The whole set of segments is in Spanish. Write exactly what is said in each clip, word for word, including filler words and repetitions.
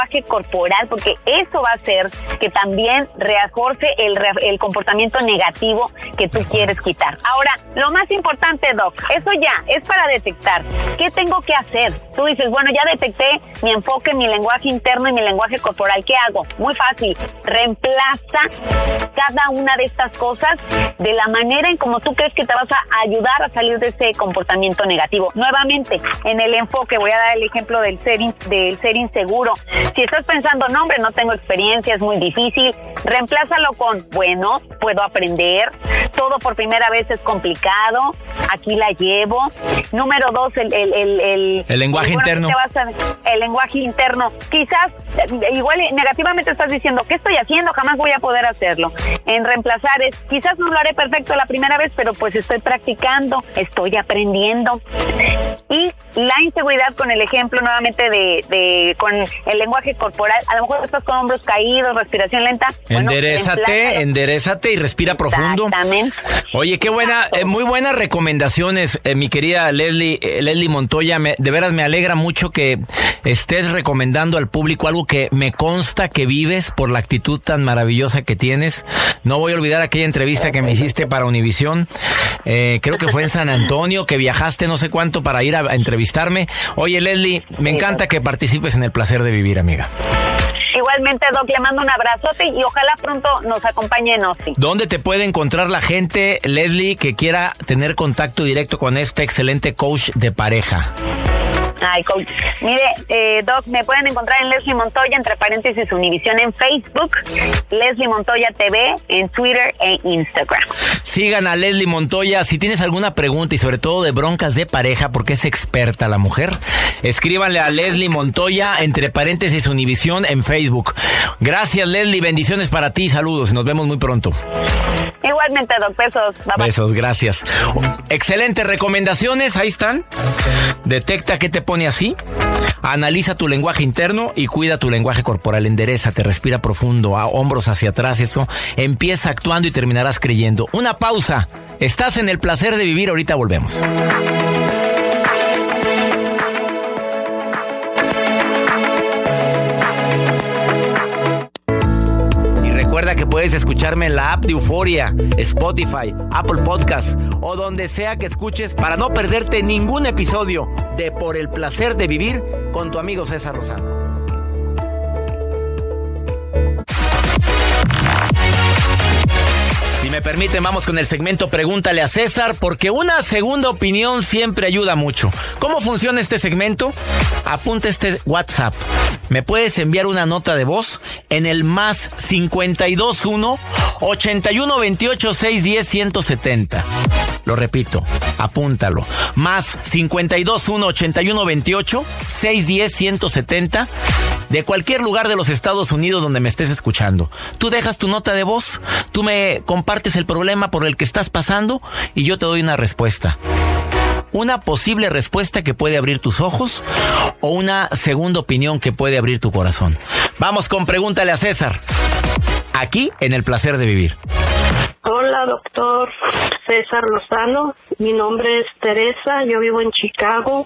corporal, porque eso va a hacer que también refuerce el, el comportamiento negativo que tú quieres quitar. Ahora, lo más importante, Doc, eso ya es para detectar. ¿Qué tengo que hacer? Tú dices, bueno, ya detecté mi enfoque, mi lenguaje interno y mi lenguaje corporal. ¿Qué hago? Muy fácil. Reemplaza cada una de estas cosas de la manera en como tú crees que te vas a ayudar a salir de ese comportamiento negativo. Nuevamente, en el enfoque, voy a dar el ejemplo del ser, in, del ser inseguro. Si estás pensando, no, hombre, no tengo experiencia, es muy difícil, reemplázalo con, bueno, puedo aprender, todo por primera vez es complicado, aquí la llevo. Número dos, el... El, el, el, el lenguaje el, interno. A, el lenguaje interno. Quizás, igual negativamente estás diciendo, ¿qué estoy haciendo? Jamás voy a poder hacerlo. En reemplazar es, quizás no lo haré perfecto la primera vez, pero pues estoy practicando, estoy aprendiendo. Y la inseguridad con el ejemplo nuevamente de, de con el lenguaje corporal, a lo mejor estás con hombros caídos, respiración lenta. Enderezate, bueno, enderezate y respira profundo. Exactamente. Oye, qué buena, eh, muy buenas recomendaciones, eh, mi querida Leslie, eh, Leslie Montoya. Me, de veras me alegra mucho que estés recomendando al público algo que me consta que vives por la actitud tan maravillosa que tienes. No voy a olvidar aquella entrevista que me hiciste para Univisión. Eh, creo que fue en San Antonio, que viajaste no sé cuánto para ir a, a entrevistarme. Oye, Leslie, me encanta que participes en el placer de vivir, amiga. Igualmente, Doc, le mando un abrazote y ojalá pronto nos acompañe en Osi. ¿Dónde te puede encontrar la gente, Leslie, que quiera tener contacto directo con este excelente coach de pareja? Ay, coach. Mire, eh, Doc, me pueden encontrar en Leslie Montoya, entre paréntesis, Univisión en Facebook, Leslie Montoya T V en Twitter e Instagram. Sigan a Leslie Montoya. Si tienes alguna pregunta y sobre todo de broncas de pareja, porque es experta la mujer, escríbanle a Leslie Montoya, entre paréntesis, Univisión en Facebook. Gracias, Leslie. Bendiciones para ti. Saludos. Nos vemos muy pronto. Igualmente, Doc. Besos. Bye, bye. Besos. Gracias. Excelentes recomendaciones. Ahí están. Detecta qué te pone así. Analiza tu lenguaje interno y cuida tu lenguaje corporal. Endereza, respira profundo, a hombros hacia atrás. Eso empieza actuando y terminarás creyendo. Una pausa. Estás en el placer de vivir. Ahorita volvemos. Recuerda que puedes escucharme en la app de Euforia, Spotify, Apple Podcast o donde sea que escuches para no perderte ningún episodio de Por el Placer de Vivir con tu amigo César Lozano. Si me permiten, vamos con el segmento Pregúntale a César, porque una segunda opinión siempre ayuda mucho. ¿Cómo funciona este segmento? Apunta este WhatsApp. Me puedes enviar una nota de voz en el más cincuenta y dos uno, ochenta y uno veintiocho, seiscientos diez, ciento setenta. Lo repito, apúntalo. Más cincuenta y dos uno, ochenta y uno veintiocho, seiscientos diez, ciento setenta. De cualquier lugar de los Estados Unidos donde me estés escuchando. Tú dejas tu nota de voz, tú me compartes el problema por el que estás pasando y yo te doy una respuesta. Una posible respuesta que puede abrir tus ojos o una segunda opinión que puede abrir tu corazón. Vamos con Pregúntale a César. Aquí en El Placer de Vivir. Hola, doctor César Lozano. Mi nombre es Teresa. Yo vivo en Chicago.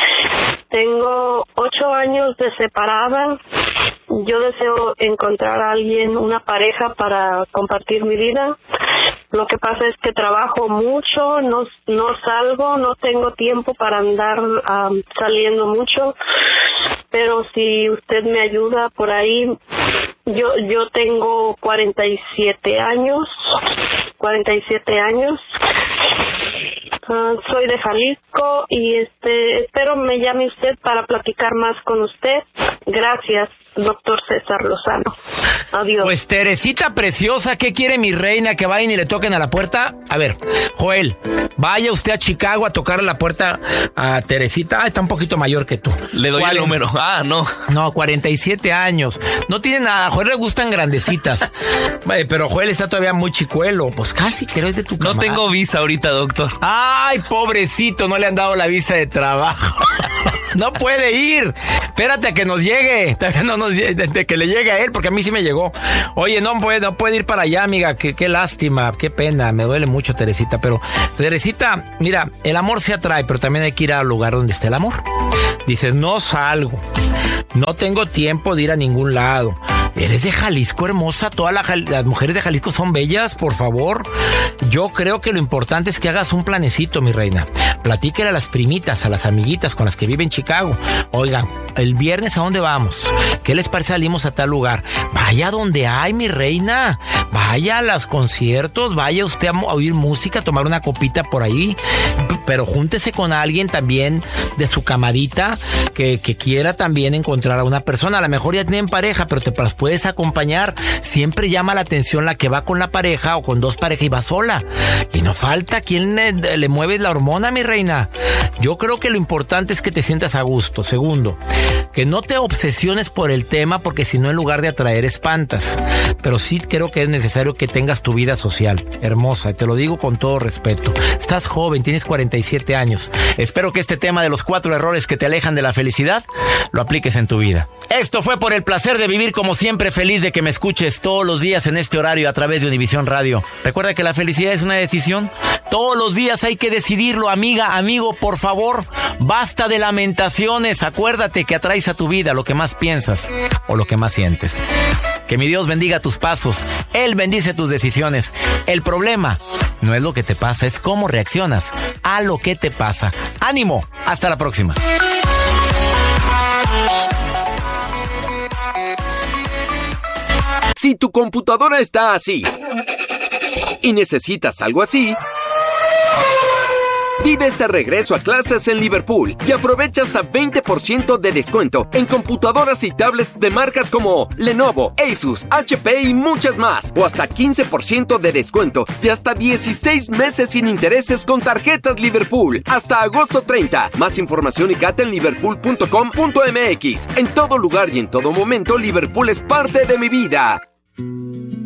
Tengo ocho años de separada. Yo deseo encontrar a alguien, una pareja para compartir mi vida. Lo que pasa es que trabajo mucho, no, no salgo, no tengo tiempo para andar um, saliendo mucho. Pero si usted me ayuda por ahí, yo yo tengo cuarenta y siete años. cuarenta y siete años. Uh, soy de Jalisco y este espero me llame usted para platicar más con usted. Gracias, doctor César Lozano. Adiós. Pues Teresita preciosa, ¿qué quiere mi reina? ¿Que vayan y le toquen a la puerta? A ver, Joel, vaya usted a Chicago a tocarle la puerta a Teresita. Ah, está un poquito mayor que tú. Le doy el número. Ah, no. No, cuarenta y siete años. No tiene nada. A Joel le gustan grandecitas. Pero Joel está todavía muy chicuelo. Pues casi, creo es de tu camarada. No tengo visa ahorita, doctor. Ay, pobrecito, no le han dado la visa de trabajo. No puede ir. Espérate a que nos llegue. No nos de que le llegue a él, porque a mí sí me llegó. Oye, no puede, no puede ir para allá, amiga. Qué, qué lástima, qué pena. Me duele mucho, Teresita. Pero, Teresita, mira, el amor se atrae, pero también hay que ir al lugar donde esté el amor. Dices, no salgo, no tengo tiempo de ir a ningún lado. Eres de Jalisco, hermosa. Todas la, las mujeres de Jalisco son bellas, por favor. Yo creo que lo importante es que hagas un planecito, mi reina. Platíquele a las primitas, a las amiguitas con las que vive en Chicago. Oigan, el viernes, ¿a dónde vamos? ¿Qué les parece? Salimos a tal lugar. Vaya donde hay, mi reina. Vaya a los conciertos. Vaya usted a oír música, a tomar una copita por ahí. Pero júntese con alguien también de su camarita que, que quiera también encontrar a una persona. A lo mejor ya tienen pareja, pero te puedes acompañar. Siempre llama la atención la que va con la pareja o con dos parejas y va sola. Y no falta quien le, le mueve la hormona, mi reina. Yo creo que lo importante es que te sientas a gusto. Segundo, que no te obsesiones por el tema, porque si no, en lugar de atraer, espantas. Pero sí creo que es necesario que tengas tu vida social. Hermosa, te lo digo con todo respeto. Estás joven, tienes cuarenta y siete años. Espero que este tema de los cuatro errores que te alejan de la felicidad lo apliques en tu vida. Esto fue Por el Placer de Vivir. Como siempre, feliz de que me escuches todos los días en este horario a través de Univisión Radio. Recuerda que la felicidad es una decisión. Todos los días hay que decidirlo, amiga, amigo, por favor. Basta de lamentaciones. Acuérdate que atraes a tu vida lo que más piensas o lo que más sientes. Que mi Dios bendiga tus pasos. Él bendice tus decisiones. El problema no es lo que te pasa, es cómo reaccionas a lo que te pasa. ¡Ánimo! Hasta la próxima. Si tu computadora está así y necesitas algo así, vive este regreso a clases en Liverpool y aprovecha hasta veinte por ciento de descuento en computadoras y tablets de marcas como Lenovo, Asus, H P y muchas más. O hasta quince por ciento de descuento y hasta dieciséis meses sin intereses con tarjetas Liverpool. Hasta agosto treinta. Más información y cata en liverpool punto com punto m x. En todo lugar y en todo momento, Liverpool es parte de mi vida.